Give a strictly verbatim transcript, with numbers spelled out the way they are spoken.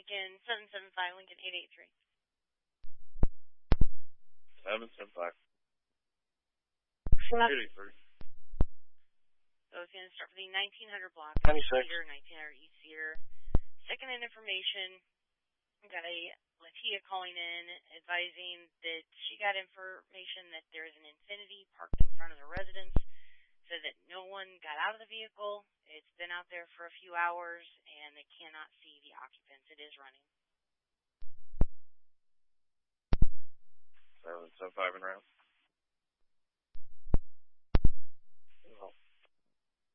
Lincoln, seven seven five, Lincoln eight eight three. seven seven five. eight eight three. So it's going to start for the nineteen hundred block. ninety-six. Cedar, nineteen hundred East Cedar. Second in information, we got a Latia calling in advising that she got information that there is an Infiniti parked in front of the residence, so that no one got out of the vehicle. It's been out there for a few hours, and they cannot see the occupants. It is running. seven seven five and round. Oh.